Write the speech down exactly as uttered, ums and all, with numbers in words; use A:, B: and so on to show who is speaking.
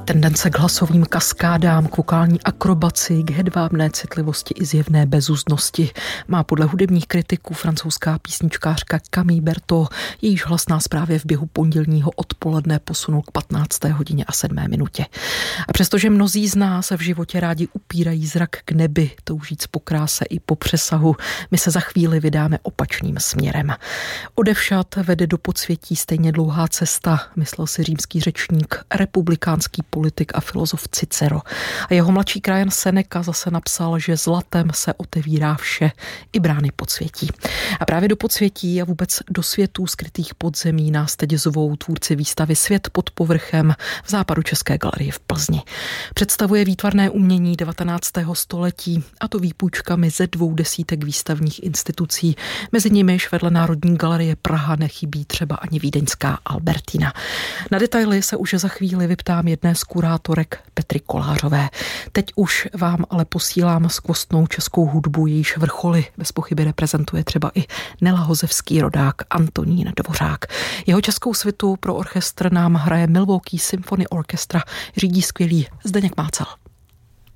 A: Tendence k hlasovým kaskádám, k vokální akrobaci, k hedvábné citlivosti i zjevné bezúznosti má podle hudebních kritiků francouzská písničkářka Camille Berthaud. Jejíž hlas nás právě v běhu pondělního odpoledne posunul k patnácté hodině a sedmé minutě. A přestože mnozí z nás v životě rádi upírají zrak k nebi, toužíc po kráse i po přesahu, my se za chvíli vydáme opačným směrem. Odevšad vede do podsvětí stejně dlouhá cesta, myslel si římský řečník, republikánský politik a filozof Cicero. A jeho mladší krajan Seneca zase napsal, že zlatem se otevírá vše, i brány podsvětí. A právě do podsvětí a vůbec do světů skrytých podzemí nás teď zvou tvůrci výstavy Svět pod povrchem v Západočeské galerii v Plzni. Představuje výtvarné umění devatenáctého století, a to výpůjčkami ze dvou desítek výstavních institucí. Mezi nimiž vedle Národní galerie Praha nechybí třeba ani vídeňská Albertina. Na detaily se už za chvíli vyptám jedné z kurátorek Petry Kolářové. Teď už vám ale posílám skvostnou českou hudbu, jejíž vrcholy bez pochyby reprezentuje třeba i Nela Hozevský rodák Antonín Dvořák. Jeho českou svitu pro orchestr nám hraje Milwaukee Symphony Orchestra, řídí skvělý Zdeněk Mácel.